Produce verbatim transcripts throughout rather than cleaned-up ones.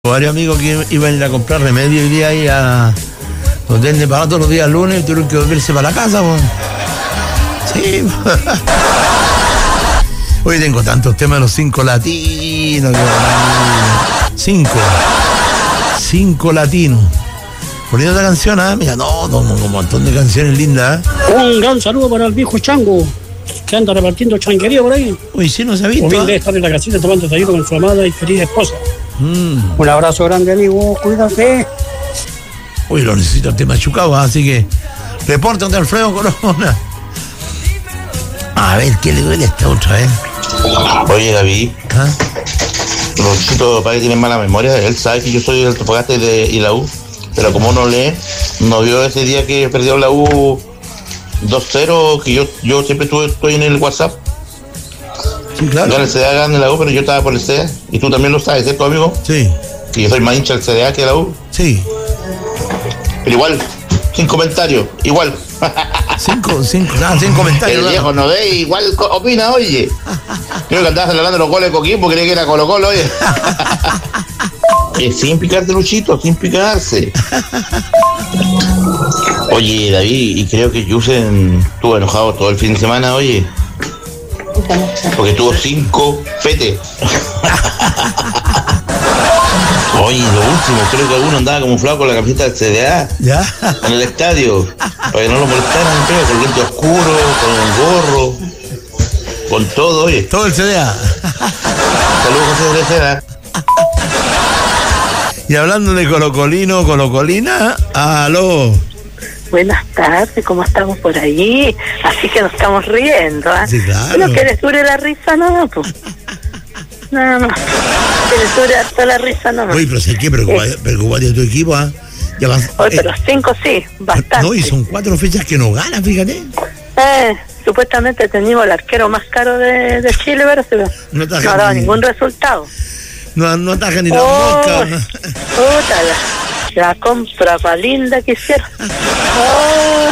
Varios amigos que iban a ir a comprar remedio hoy día ahí a donde venden para todos los días lunes y tuvieron que volverse para la casa, pues. Sí. Hoy tengo tantos temas de los cinco latinos. Cinco. Cinco latinos. Poniendo esta canción, ¿eh? Mira, no, no, no, un montón de canciones lindas, ¿eh? Un gran saludo para el viejo Chango, que anda repartiendo changuería por ahí. Uy, sí, no se ha visto. O bien debe estar en la casita tomando desayuno con su amada y querida esposa. Mm. Un abrazo grande, amigo, cuídate. Uy, lo necesito el tema Chucao, así que reporte de Alfredo Corona. A ver, ¿qué le duele a esta otra vez? Oye, David, ¿ah? Luchito, para que tiene mala memoria, él sabe que yo soy el Topagaste de y la U, pero como no lee, no vio ese día que perdió la U dos cero, que yo yo siempre estuve, estoy en el WhatsApp. Sí, claro. Yo en el C D A gané la U, pero yo estaba por el C D A. Y tú también lo sabes, ¿cierto, amigo? Sí. Que yo soy más hincha del C D A que de la U. Sí. Pero igual, sin comentarios, igual. Cinco, cinco, nada, sin comentarios. El viejo no ve, igual opina, oye. Creo que andabas celebrando los goles de Coquimbo, creía que era Colo Colo, oye. eh, sin picarse, Luchito, sin picarse. Oye, David, y creo que Yusen estuvo enojado todo el fin de semana, oye. Porque tuvo cinco petes. Oye, lo último, creo que alguno andaba camuflado con la camiseta del C D A. ¿Ya? En el estadio. Para que no lo molestaran, creo, con lente oscuro, con un gorro, con todo, oye. Todo el C D A. Saludos, José de Seda. Y hablando de colocolino, colocolina, aló. Buenas tardes, ¿cómo estamos por ahí? Así que nos estamos riendo, ¿eh? Sí, claro. Bueno, que les dure la risa, no, pues. Nada más. Que les dure hasta la risa, no. Oye, pero sé que preocupate de tu equipo, ¿ah? ¿eh? Oye, eh, pero cinco sí, bastante. No, y son cuatro fechas que no ganan, fíjate. Eh, supuestamente teníamos el arquero más caro de, de Chile, pero se, no, no ha dado ni ningún resultado. No, no ataja ni la oh, mosca. Puta, la, la compra pa' linda que hicieron. Oh,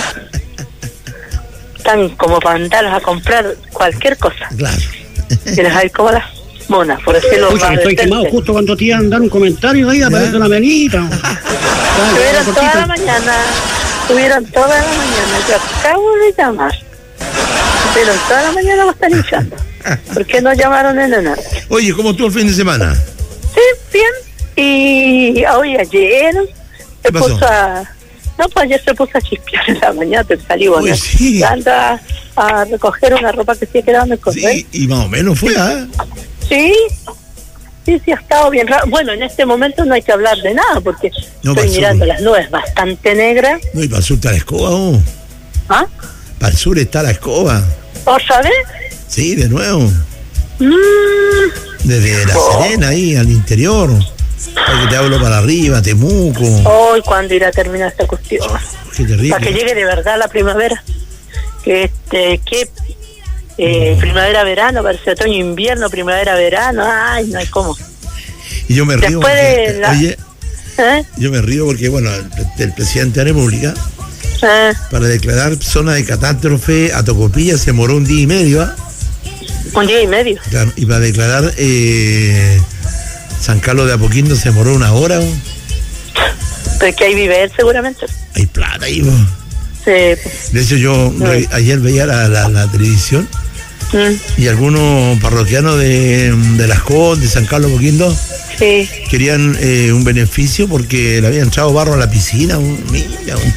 están como para andarlos a comprar cualquier cosa. Claro. Tienes ahí como las monas, por decirlo más. Estoy quemado justo cuando te iban a dar un comentario ahí, aparece una menita. Estuvieron toda la mañana, estuvieron toda la mañana, yo acabo de llamar. Estuvieron toda la mañana me están hinchando. ¿Por qué no llamaron en nada? Oye, ¿cómo estuvo el fin de semana? Sí, bien. Y hoy ayer se puso a... No, pues ayer se puso a chispear en la mañana, te salí bueno. Sí. Anda a recoger una ropa que sí quedaba en el correo. Sí, y más o menos fue, ¿ah? ¿eh? Sí, sí, sí, ha estado bien raro. Bueno, en este momento no hay que hablar de nada, porque no, estoy mirando las nubes bastante negras. No, y para el sur está la escoba, ¿oh? ¿Ah? Para el sur está la escoba. ¿Otra vez? Sí, de nuevo. Mm. Desde La oh. Serena, ahí, al interior. Para que te hablo para arriba, Temuco. Hoy, ¿cuándo irá a terminar esta cuestión? Qué terrible. Para que llegue de verdad la primavera. Que este, que eh, mm. primavera-verano, parece otoño-invierno, primavera-verano. Ay, no hay cómo. Y yo me río. Después porque, de la... Oye, ¿eh? Yo me río porque, bueno, el, el presidente de la República, ¿eh? Para declarar zona de catástrofe a Tocopilla se demoró un día y medio, ¿ah? ¿eh? Un día y medio. Claro, y para declarar eh, San Carlos de Apoquindo se demoró una hora. ¿eh? Pero que ahí vive él seguramente. Hay plata ahí, ¿no? Sí. De hecho, yo sí. re, ayer veía la, la, la televisión mm. y algunos parroquianos de, de Las Condes, de San Carlos de Apoquindo, sí. querían eh, un beneficio porque le habían echado barro a la piscina. Un, mira, un...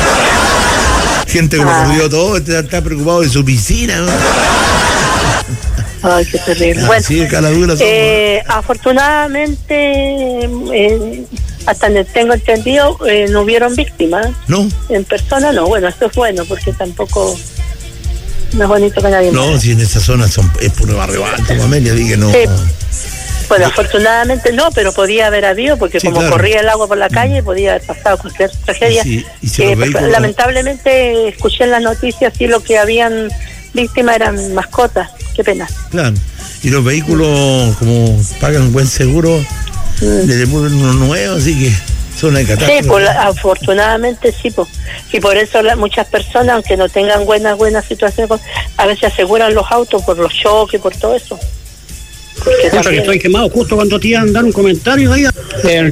gente que ah. lo perdió todo, está, está preocupado de su piscina, ¿no? Ay, qué terrible. Ah, bueno, sí, caladura eh, afortunadamente, eh, hasta donde tengo entendido, eh, no hubieron víctimas. No. En persona no. Bueno, esto es bueno porque tampoco no es bonito que nadie No, muera. Si en esa zona son, es puro barrio alto, Amelia, dije no. Sí. Bueno, afortunadamente no, pero podía haber habido, porque sí, como claro. corría el agua por la calle, podía haber pasado cualquier tragedia. Sí, y si eh, vehículos... Lamentablemente escuché en las noticias sí lo que habían víctimas eran mascotas, qué pena. Claro, y los vehículos como pagan buen seguro, mm. les devuelven uno nuevo, así que son una catástrofe. Sí, pues, afortunadamente sí, pues. Y por eso la, muchas personas, aunque no tengan buenas buenas situaciones, a veces aseguran los autos por los choques, por todo eso. Escucha que estoy quemado justo cuando te iban a dar un comentario ahí. El